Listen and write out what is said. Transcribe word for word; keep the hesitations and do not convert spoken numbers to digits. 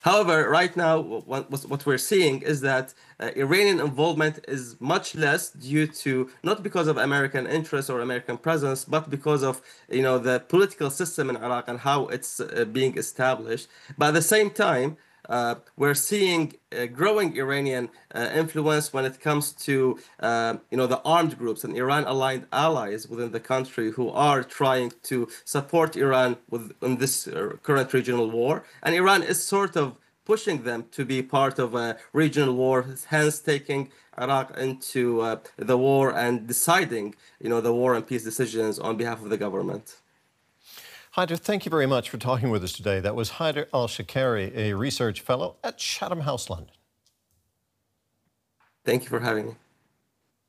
However, right now, what, what we're seeing is that uh, Iranian involvement is much less due to not because of American interests or American presence, but because of you know the political system in Iraq and how it's uh, being established. But at the same time, uh, we're seeing uh, growing Iranian uh, influence when it comes to uh, you know the armed groups and Iran-aligned allies within the country who are trying to support Iran with in this uh, current regional war, and Iran is sort of pushing them to be part of a regional war, hence taking Iraq into uh, the war and deciding you know the war and peace decisions on behalf of the government. Haider, thank you very much for talking with us today. That was Haider Al-Shakari, a research fellow at Chatham House, London. Thank you for having me.